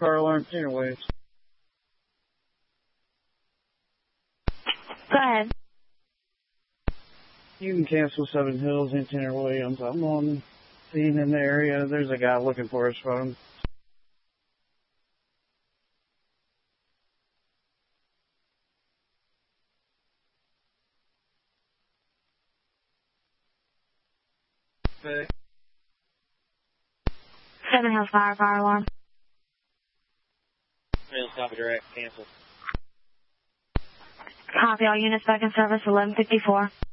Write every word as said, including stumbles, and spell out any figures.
car alarm, Tenor Williams. Go ahead. You can cancel Seven Hills in Tenor Williams. I'm on scene in the area. There's a guy looking for his phone. Okay. Seven Hills Fire, fire alarm. Hills, copy direct, cancel. Copy, all units back in service, eleven fifty-four.